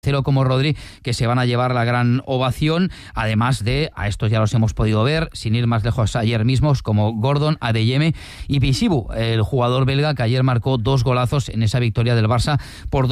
Cancelo como Rodri, que se van a llevar la gran ovación, además de, a estos ya los hemos podido ver, sin ir más lejos ayer mismos, como Gordon, Adeyemi y Pisibu, el jugador belga que ayer marcó 2 golazos en esa victoria del Barça por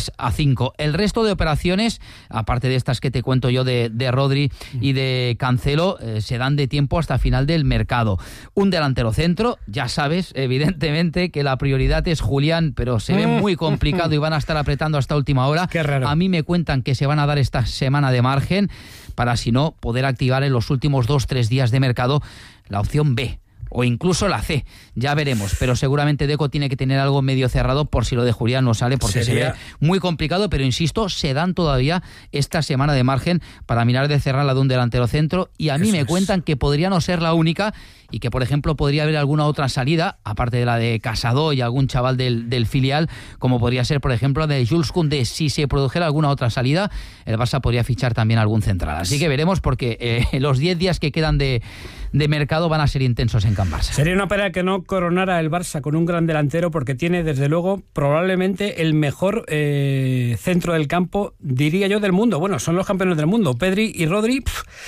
2-5. El resto de operaciones, aparte de estas que te cuento yo de Rodri y de Cancelo, se dan de tiempo hasta final del mercado. Un delantero centro, ya sabes, evidentemente que la prioridad es Julián, pero se ve muy complicado y van a estar apretando hasta última hora. Qué raro. A mí me cuentan que se van a dar esta semana de margen para, si no, poder activar en los últimos 2-3 días de mercado la opción B o incluso la C, ya veremos, pero seguramente Deco tiene que tener algo medio cerrado por si lo de Julián no sale, porque se ve muy complicado, pero insisto, se dan todavía esta semana de margen para mirar de cerrar la de un delantero centro, y a mí me cuentan que podría no ser la única y que, por ejemplo, podría haber alguna otra salida, aparte de la de Casado y algún chaval del filial, como podría ser, por ejemplo, la de Jules Koundé. Si se produjera alguna otra salida, el Barça podría fichar también algún central. Así que veremos, porque los 10 días que quedan de mercado van a ser intensos en Can Barça. Sería una pena que no coronara el Barça con un gran delantero, porque tiene, desde luego, probablemente el mejor centro del campo, diría yo, del mundo. Bueno, son los campeones del mundo, Pedri y Rodri.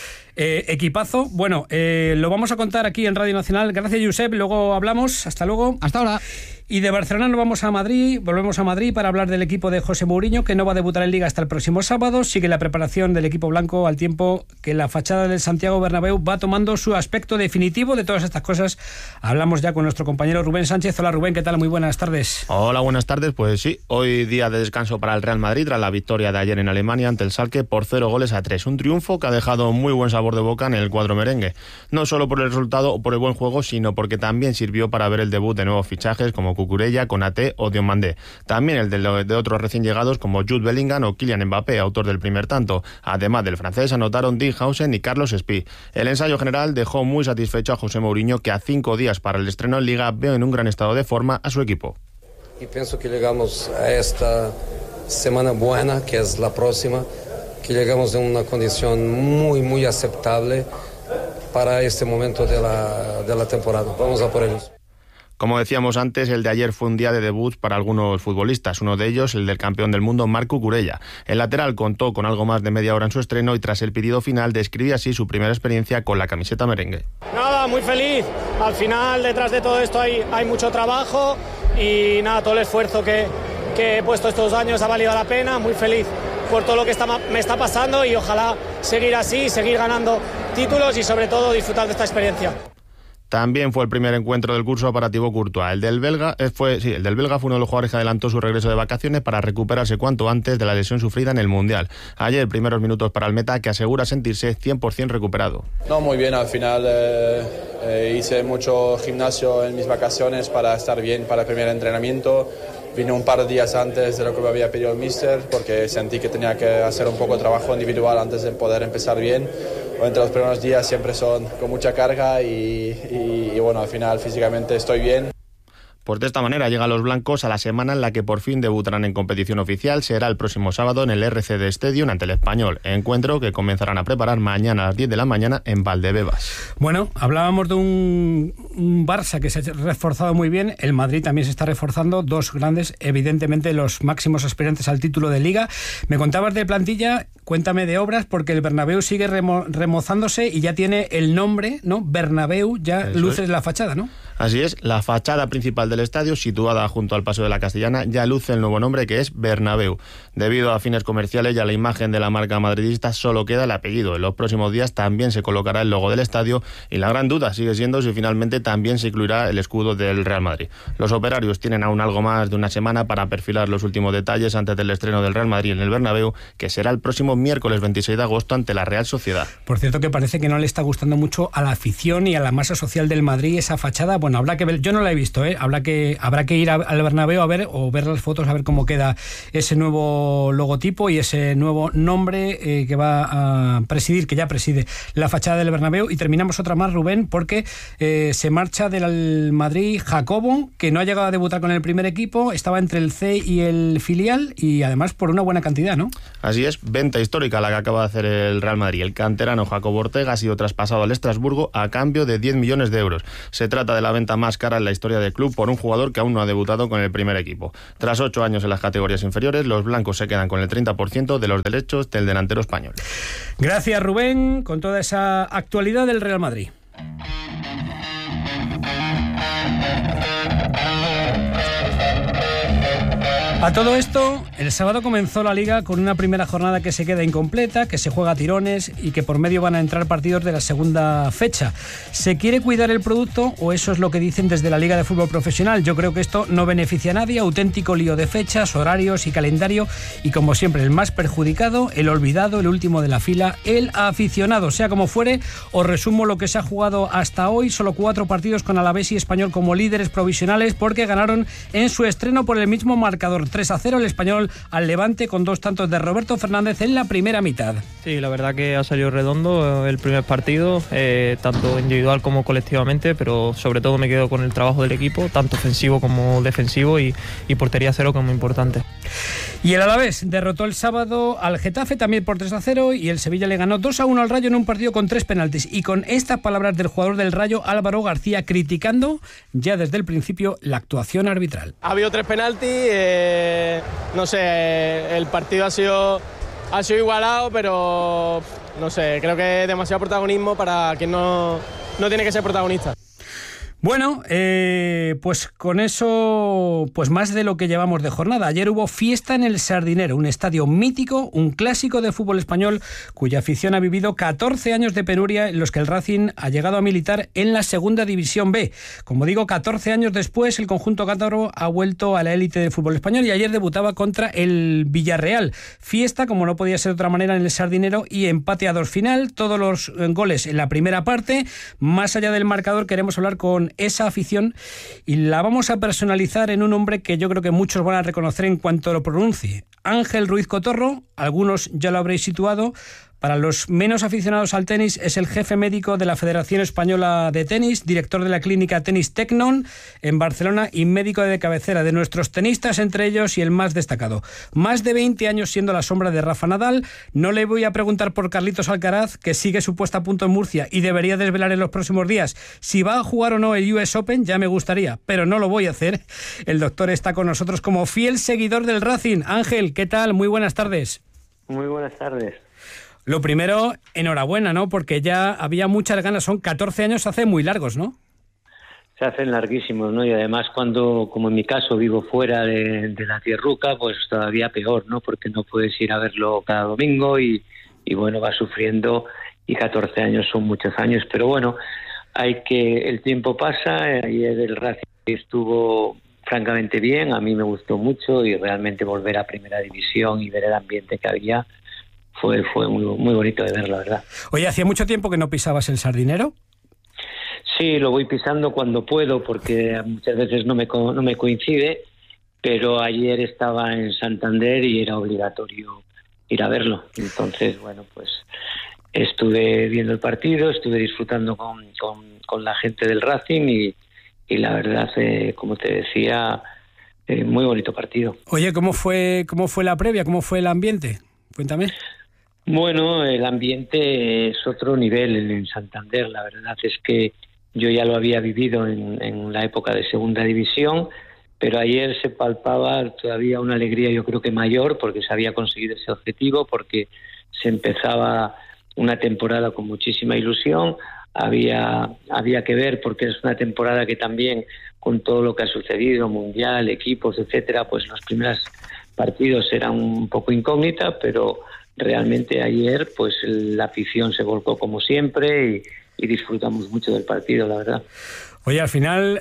Equipazo. Bueno, lo vamos a contar aquí en Radio Nacional. Gracias, Josep. Luego hablamos. Hasta luego. Hasta ahora. Y de Barcelona nos vamos a Madrid, volvemos a Madrid para hablar del equipo de José Mourinho, que no va a debutar en Liga hasta el próximo sábado. Sigue la preparación del equipo blanco al tiempo que la fachada del Santiago Bernabéu va tomando su aspecto definitivo. De todas estas cosas hablamos ya con nuestro compañero Rubén Sánchez. Hola, Rubén, ¿qué tal? Muy buenas tardes. Hola, buenas tardes. Pues sí, hoy día de descanso para el Real Madrid tras la victoria de ayer en Alemania ante el Schalke por 0-3. Un triunfo que ha dejado muy buen sabor de boca en el cuadro merengue. No solo por el resultado o por el buen juego, sino porque también sirvió para ver el debut de nuevos fichajes como Cucurella, Konaté o Diomandé. También el de otros recién llegados como Jude Bellingham o Kylian Mbappé, autor del primer tanto. Además del francés, anotaron Dinghausen y Carlos Espí. El ensayo general dejó muy satisfecho a José Mourinho, que a 5 días para el estreno en Liga ve en un gran estado de forma a su equipo. Y pienso que llegamos a esta semana buena, que es la próxima, que llegamos en una condición muy aceptable para este momento de la temporada. Vamos a por ellos. Como decíamos antes, el de ayer fue un día de debut para algunos futbolistas, uno de ellos el del campeón del mundo, Marc Cucurella. El lateral contó con algo más de media hora en su estreno y tras el pitido final describía así su primera experiencia con la camiseta merengue. Nada, muy feliz. Al final, detrás de todo esto hay mucho trabajo y nada, todo el esfuerzo que he puesto estos años ha valido la pena. Muy feliz por todo lo que me está pasando y ojalá seguir así, seguir ganando títulos y sobre todo disfrutar de esta experiencia. También fue el primer encuentro del curso para Thibaut Courtois. El del belga fue uno de los jugadores que adelantó su regreso de vacaciones para recuperarse cuanto antes de la lesión sufrida en el Mundial. Ayer, primeros minutos para el meta, que asegura sentirse 100% recuperado. No, muy bien, al final hice mucho gimnasio en mis vacaciones para estar bien para el primer entrenamiento. Vine un par de días antes de lo que me había pedido el míster, porque sentí que tenía que hacer un poco de trabajo individual antes de poder empezar bien. Entre los primeros días siempre son con mucha carga y bueno, al final físicamente estoy bien. Pues de esta manera llegan los blancos a la semana en la que por fin debutarán en competición oficial. Será el próximo sábado en el RCD Stadium ante el Español. Encuentro que comenzarán a preparar mañana a las 10 de la mañana en Valdebebas. Bueno, hablábamos de un Barça que se ha reforzado muy bien. El Madrid también se está reforzando. Dos grandes, evidentemente los máximos aspirantes al título de Liga. Me contabas de plantilla, cuéntame de obras, porque el Bernabéu sigue remozándose y ya tiene el nombre, ¿no? Bernabéu, ya luce la fachada, ¿no? Así es, la fachada principal del estadio, situada junto al Paso de la Castellana, ya luce el nuevo nombre, que es Bernabéu. Debido a fines comerciales y a la imagen de la marca madridista, solo queda el apellido. En los próximos días también se colocará el logo del estadio y la gran duda sigue siendo si finalmente también se incluirá el escudo del Real Madrid. Los operarios tienen aún algo más de una semana para perfilar los últimos detalles antes del estreno del Real Madrid en el Bernabéu, que será el próximo miércoles 26 de agosto ante la Real Sociedad. Por cierto, que parece que no le está gustando mucho a la afición y a la masa social del Madrid esa fachada. Bueno, habrá que ver, yo no la he visto, habrá que ir al Bernabéu a ver, o ver las fotos, a ver cómo queda ese nuevo logotipo y ese nuevo nombre que va a presidir, que ya preside la fachada del Bernabéu. Y terminamos otra más, Rubén, porque se marcha del Madrid Jacobo, que no ha llegado a debutar con el primer equipo, estaba entre el C y el filial y además por una buena cantidad, ¿no? Así es, venta histórica la que acaba de hacer el Real Madrid. El canterano Jacobo Ortega ha sido traspasado al Estrasburgo a cambio de 10 millones de euros. Se trata de la venta más cara en la historia del club por un jugador que aún no ha debutado con el primer equipo. Tras 8 años en las categorías inferiores, los blancos se quedan con el 30% de los derechos del delantero español. Gracias, Rubén, con toda esa actualidad del Real Madrid. A todo esto, el sábado comenzó la Liga con una primera jornada que se queda incompleta, que se juega a tirones y que por medio van a entrar partidos de la segunda fecha. ¿Se quiere cuidar el producto o eso es lo que dicen desde la Liga de Fútbol Profesional? Yo creo que esto no beneficia a nadie, auténtico lío de fechas, horarios y calendario y como siempre el más perjudicado, el olvidado, el último de la fila, el aficionado. Sea como fuere, os resumo lo que se ha jugado hasta hoy, solo 4 partidos con Alavés y Español como líderes provisionales porque ganaron en su estreno por el mismo marcador. 3-0 el Español al Levante con 2 tantos de Roberto Fernández en la primera mitad. Sí, la verdad que ha salido redondo el primer partido, tanto individual como colectivamente, pero sobre todo me quedo con el trabajo del equipo, tanto ofensivo como defensivo y portería cero como importante. Y el Alavés derrotó el sábado al Getafe también por 3-0 y el Sevilla le ganó 2-1 al Rayo en un partido con 3 penaltis. Y con estas palabras del jugador del Rayo, Álvaro García, criticando ya desde el principio la actuación arbitral. Ha habido 3 penaltis, no sé, el partido ha sido igualado, pero no sé, creo que es demasiado protagonismo para quien no tiene que ser protagonista. Bueno, pues con eso, pues más de lo que llevamos de jornada. Ayer hubo fiesta en el Sardinero, un estadio mítico, un clásico de fútbol español, cuya afición ha vivido 14 años de penuria en los que el Racing ha llegado a militar en la Segunda División B. Como digo, 14 años después, el conjunto cátaro ha vuelto a la élite del fútbol español y ayer debutaba contra el Villarreal. Fiesta, como no podía ser de otra manera, en el Sardinero y empate a 2 final, todos los goles en la primera parte. Más allá del marcador, queremos hablar con esa afición y la vamos a personalizar en un hombre que yo creo que muchos van a reconocer en cuanto lo pronuncie. Ángel Ruiz Cotorro, algunos ya lo habréis situado. Para los menos aficionados al tenis, es el jefe médico de la Federación Española de Tenis, director de la clínica Tenis Tecnon en Barcelona y médico de cabecera de nuestros tenistas, entre ellos y el más destacado. Más de 20 años siendo la sombra de Rafa Nadal. No le voy a preguntar por Carlitos Alcaraz, que sigue su puesta a punto en Murcia y debería desvelar en los próximos días si va a jugar o no el US Open, ya me gustaría, pero no lo voy a hacer. El doctor está con nosotros como fiel seguidor del Racing. Ángel, ¿qué tal? Muy buenas tardes. Muy buenas tardes. Lo primero, enhorabuena, ¿no? Porque ya había muchas ganas, son 14 años, se hacen muy largos, ¿no? Se hacen larguísimos, ¿no? Y además cuando, como en mi caso, vivo fuera de la tierruca, pues todavía peor, ¿no? Porque no puedes ir a verlo cada domingo y bueno, vas sufriendo y 14 años son muchos años. Pero bueno, el tiempo pasa, ayer el Racing estuvo francamente bien, a mí me gustó mucho y realmente volver a Primera División y ver el ambiente que había fue muy bonito de ver, la verdad. Oye, ¿hacía mucho tiempo que no pisabas el Sardinero? Sí, lo voy pisando cuando puedo, porque muchas veces no me coincide, pero ayer estaba en Santander y era obligatorio ir a verlo. Entonces, bueno, pues estuve viendo el partido, estuve disfrutando con la gente del Racing y la verdad, como te decía, muy bonito partido. Oye, ¿cómo fue la previa? ¿Cómo fue el ambiente? Cuéntame. Bueno, el ambiente es otro nivel en Santander. La verdad es que yo ya lo había vivido en la época de Segunda División, pero ayer se palpaba todavía una alegría, yo creo que mayor, porque se había conseguido ese objetivo, porque se empezaba una temporada con muchísima ilusión. Había que ver, porque es una temporada que también, con todo lo que ha sucedido, mundial, equipos, etcétera, pues los primeros partidos eran un poco incógnita, pero realmente ayer pues la afición se volcó como siempre y disfrutamos mucho del partido, la verdad. Oye, al final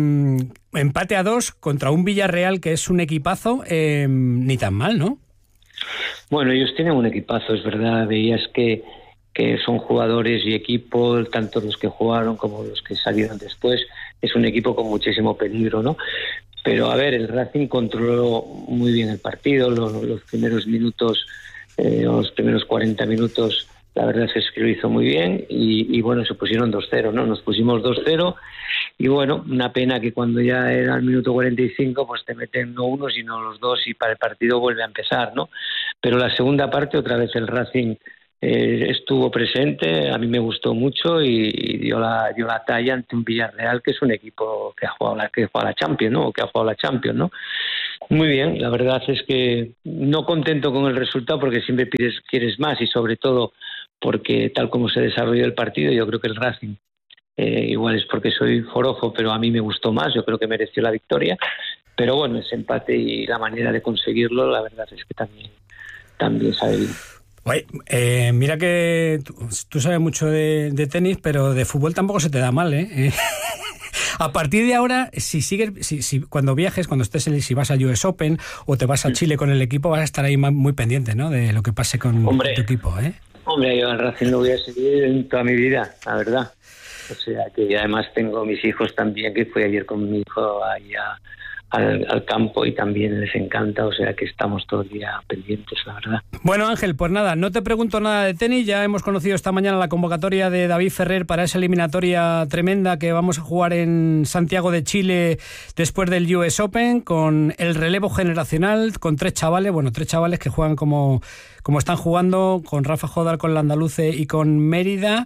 empate a 2 contra un Villarreal que es un equipazo, ni tan mal, ¿no? Bueno, ellos tienen un equipazo, es verdad. Veías que son jugadores y equipo, tanto los que jugaron como los que salieron después. Es un equipo con muchísimo peligro, ¿no? Pero a ver, el Racing controló muy bien el partido, los primeros minutos, los primeros 40 minutos, la verdad es que lo hizo muy bien y bueno, se pusieron 2-0, ¿no? Nos pusimos 2-0 bueno, una pena que cuando ya era el minuto 45 pues te meten no uno sino los dos y para el partido vuelve a empezar, ¿no? Pero la segunda parte otra vez el Racing estuvo presente, a mí me gustó mucho y dio la talla ante un Villarreal que es un equipo que ha jugado la Champions, ¿no? O que ha jugado la Champions, ¿no? Muy bien, la verdad es que no contento con el resultado porque siempre quieres más y sobre todo porque tal como se desarrolló el partido yo creo que el Racing igual es porque soy forofo, pero a mí me gustó más, yo creo que mereció la victoria, pero bueno, ese empate y la manera de conseguirlo la verdad es que también sabe bien. Oye, mira que tú sabes mucho de tenis, pero de fútbol tampoco se te da mal, ¿eh? A partir de ahora, si cuando viajes, cuando si vas al US Open o te vas a Chile con el equipo, vas a estar ahí muy pendiente, ¿no? De lo que pase con tu equipo, ¿eh? Hombre, yo al Racing lo voy a seguir en toda mi vida, la verdad. O sea, que además tengo mis hijos también, que fui ayer con mi hijo allá al campo y también les encanta, o sea que estamos todo el día pendientes, la verdad. Bueno, Ángel, pues nada, no te pregunto nada de tenis, ya hemos conocido esta mañana la convocatoria de David Ferrer para esa eliminatoria tremenda que vamos a jugar en Santiago de Chile después del US Open, con el relevo generacional, con tres chavales que juegan como están jugando, con Rafa Jodar, con Landaluce y con Mérida,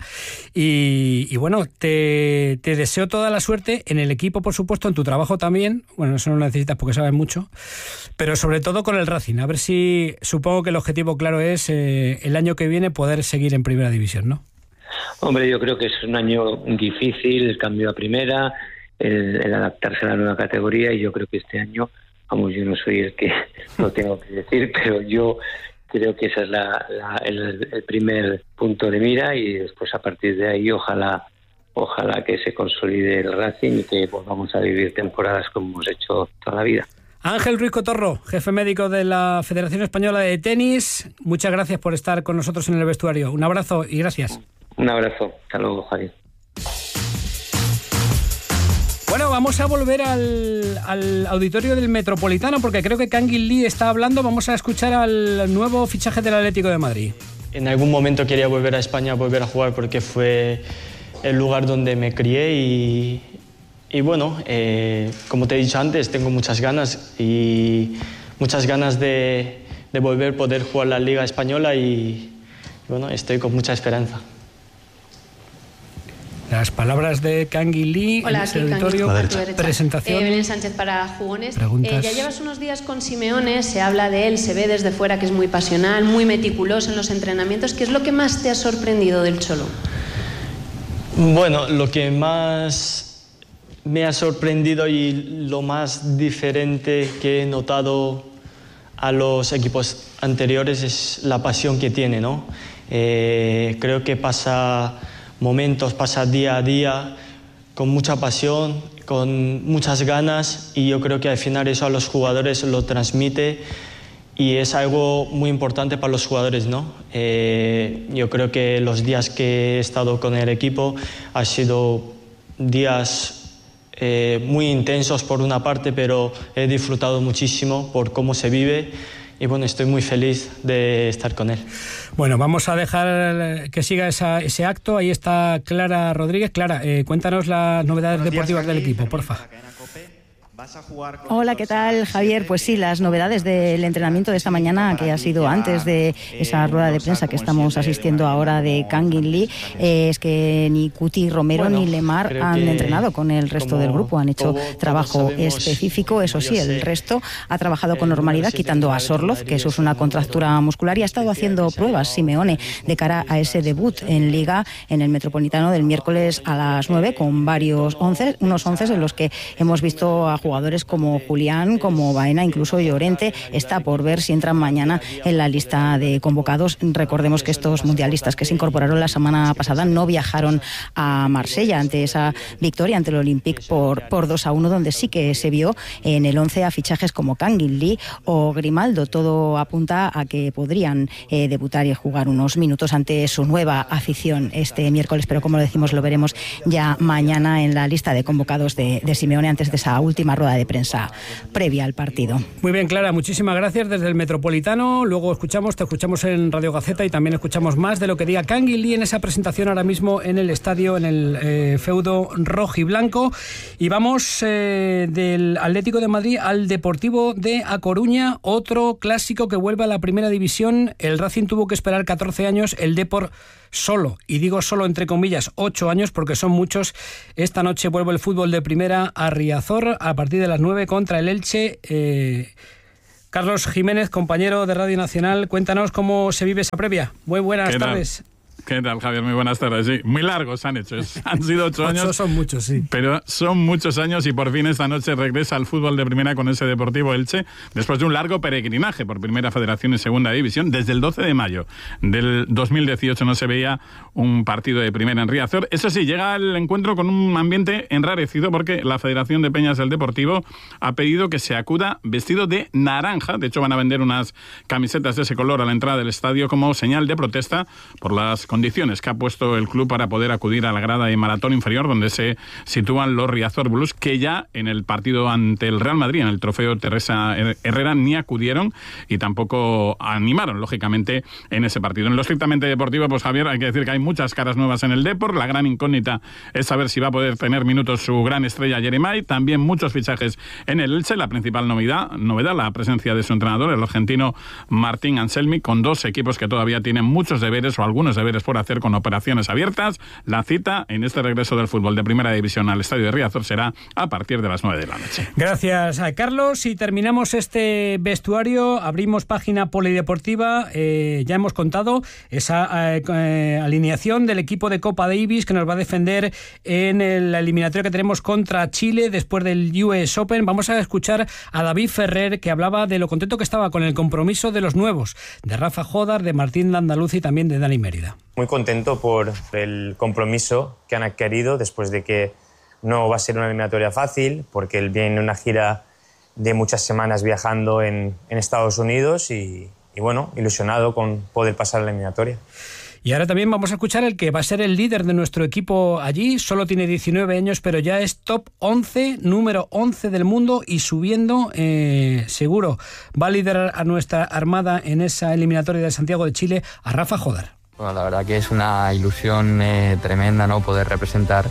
y bueno, te deseo toda la suerte en el equipo, por supuesto, en tu trabajo también, bueno, eso no lo necesitas porque sabes mucho, pero sobre todo con el Racing, a ver si, supongo que el objetivo claro es el año que viene poder seguir en Primera División, ¿no? Hombre, yo creo que es un año difícil, el cambio a Primera, el adaptarse a la nueva categoría, y yo creo que este año, vamos, yo no soy el que lo tengo que decir, pero yo creo que ese es el primer punto de mira, y después a partir de ahí ojalá que se consolide el Racing y que volvamos a vivir temporadas como hemos hecho toda la vida. Ángel Ruiz Cotorro, jefe médico de la Federación Española de Tenis, muchas gracias por estar con nosotros en el vestuario. Un abrazo y gracias. Un abrazo. Hasta luego, Javier. Bueno, vamos a volver al auditorio del Metropolitano porque creo que Kangin Lee está hablando. Vamos a escuchar al nuevo fichaje del Atlético de Madrid. En algún momento quería volver a España, volver a jugar porque fue el lugar donde me crié y bueno, como te he dicho antes, tengo muchas ganas de volver a poder jugar la Liga Española y bueno, estoy con mucha esperanza. Las palabras de Kangin Lee. Hola, en el auditorio. Presentación. Belén Sánchez para Jugones. Preguntas. Ya llevas unos días con Simeone, se habla de él, se ve desde fuera que es muy pasional, muy meticuloso en los entrenamientos. ¿Qué es lo que más te ha sorprendido del Cholo? Bueno, lo que más me ha sorprendido y lo más diferente que he notado a los equipos anteriores es la pasión que tiene, ¿no? Creo que pasa día a día con mucha pasión, con muchas ganas, y yo creo que al final eso a los jugadores lo transmite y es algo muy importante para los jugadores, ¿no? Yo creo que los días que he estado con el equipo han sido días muy intensos por una parte, pero he disfrutado muchísimo por cómo se vive y bueno, estoy muy feliz de estar con él. Bueno, vamos a dejar que siga ese acto. Ahí está Clara Rodríguez. Clara, cuéntanos las novedades deportivas del equipo, porfa. Hola, ¿qué tal, Javier? Pues sí, las novedades del entrenamiento de esta mañana, que ha sido antes de esa rueda de prensa que estamos asistiendo ahora de Kangin Lee, es que ni Cuti Romero ni Lemar han entrenado con el resto del grupo, han hecho trabajo específico. Eso sí, el resto ha trabajado con normalidad, quitando a Sorloz, que eso es una contractura muscular, y ha estado haciendo pruebas Simeone de cara a ese debut en Liga en el Metropolitano del miércoles a las 9, con unos 11 en los que hemos visto a jugadores como Julián, como Baena, incluso Llorente. Está por ver si entran mañana en la lista de convocados. Recordemos que estos mundialistas que se incorporaron la semana pasada no viajaron a Marsella ante esa victoria ante el Olympique por 2-1, donde sí que se vio en el 11 a fichajes como Kangin Lee o Grimaldo. Todo apunta a que podrían debutar y jugar unos minutos ante su nueva afición este miércoles, pero como lo decimos, lo veremos ya mañana en la lista de convocados de Simeone antes de esa última última rueda de prensa previa al partido. Muy bien, Clara, muchísimas gracias desde el Metropolitano. Luego te escuchamos en Radio Gaceta y también escuchamos más de lo que diga Kangin Lee en esa presentación ahora mismo en el estadio, en el feudo rojiblanco. Y vamos del Atlético de Madrid al Deportivo de A Coruña, otro clásico que vuelve a la primera división. El Racing tuvo que esperar 14 años, el Depor solo, y digo solo entre comillas 8 años porque son muchos. Esta noche vuelve el fútbol de primera a Riazor a partir de las 9 contra el Elche. Carlos Jiménez, compañero de Radio Nacional, cuéntanos cómo se vive esa previa. Muy buenas tardes. ¿Qué tal, Javier? Muy buenas tardes. Sí, muy largos han hecho. Han sido 8 años. 8 son muchos, sí. Pero son muchos años y por fin esta noche regresa al fútbol de primera con ese Deportivo Elche después de un largo peregrinaje por Primera Federación y Segunda División. Desde el 12 de mayo del 2018 no se veía un partido de primera en Riazor. Eso sí, llega el encuentro con un ambiente enrarecido porque la Federación de Peñas del Deportivo ha pedido que se acuda vestido de naranja. De hecho, van a vender unas camisetas de ese color a la entrada del estadio como señal de protesta por las condiciones que ha puesto el club para poder acudir a la grada de Maratón Inferior, donde se sitúan los Riazor Blues, que ya en el partido ante el Real Madrid, en el trofeo Teresa Herrera, ni acudieron y tampoco animaron, lógicamente, en ese partido. En lo estrictamente deportivo, pues Javier, hay que decir que hay muchas caras nuevas en el Depor. La gran incógnita es saber si va a poder tener minutos su gran estrella Jeremai. También muchos fichajes en el Elche. La principal novedad, la presencia de su entrenador, el argentino Martín Anselmi, con 2 equipos que todavía tienen muchos deberes o algunos deberes por hacer con operaciones abiertas. La cita en este regreso del fútbol de primera división al estadio de Riazor será a partir de las 9 de la noche. Gracias a Carlos. Y terminamos este vestuario, abrimos página polideportiva. Ya hemos contado esa alineación del equipo de Copa Davis que nos va a defender en la eliminatoria que tenemos contra Chile después del US Open. Vamos a escuchar a David Ferrer, que hablaba de lo contento que estaba con el compromiso de los nuevos, de Rafa Jodar, de Martín Landaluz y también de Dani Mérida. Muy contento por el compromiso que han adquirido después de que no va a ser una eliminatoria fácil, porque él viene en una gira de muchas semanas viajando en Estados Unidos y bueno, ilusionado con poder pasar a la eliminatoria. Y ahora también vamos a escuchar el que va a ser el líder de nuestro equipo allí. Solo tiene 19 años, pero ya es top 11, número 11 del mundo y subiendo, seguro. Va a liderar a nuestra armada en esa eliminatoria de Santiago de Chile, a Rafa Jodar. Bueno, la verdad que es una ilusión tremenda, ¿no?, poder representar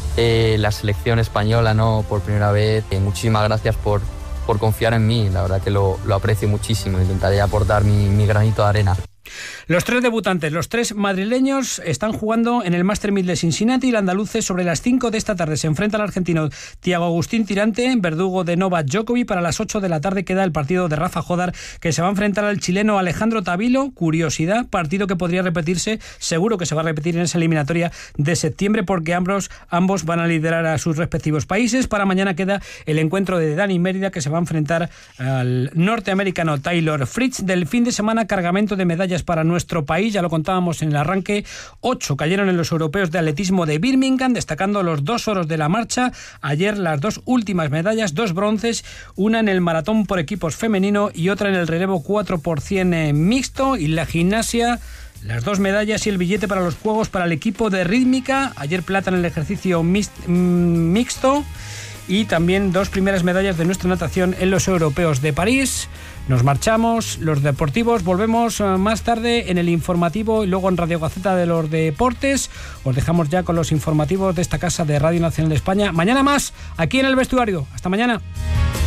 la selección española, ¿no?, por primera vez. Muchísimas gracias por confiar en mí, la verdad que lo aprecio muchísimo. Intentaré aportar mi granito de arena. Los 3 debutantes, los 3 madrileños, están jugando en el Master 1000 de Cincinnati. El andaluces sobre las 5 de esta tarde se enfrenta al argentino Thiago Agustín Tirante, verdugo de Novak Djokovic. Para las 8 de la tarde queda el partido de Rafa Jodar, que se va a enfrentar al chileno Alejandro Tavilo. Curiosidad, partido que podría repetirse, seguro que se va a repetir en esa eliminatoria de septiembre, porque ambos van a liderar a sus respectivos países. Para mañana queda el encuentro de Dani Mérida, que se va a enfrentar al norteamericano Taylor Fritz. Del fin de semana, cargamento de medallas para nuestro país, ya lo contábamos en el arranque. 8 cayeron en los europeos de atletismo de Birmingham, destacando los 2 oros de la marcha. Ayer las 2 últimas medallas, 2 bronces, una en el maratón por equipos femenino y otra en el relevo 4x100 mixto. Y la gimnasia, las 2 medallas y el billete para los juegos para el equipo de rítmica. Ayer plata en el ejercicio mixto. Y también 2 primeras medallas de nuestra natación en los europeos de París. Nos marchamos, los deportivos, volvemos más tarde en el informativo y luego en Radio Gaceta de los Deportes. Os dejamos ya con los informativos de esta casa de Radio Nacional de España. Mañana más, aquí en el vestuario. Hasta mañana.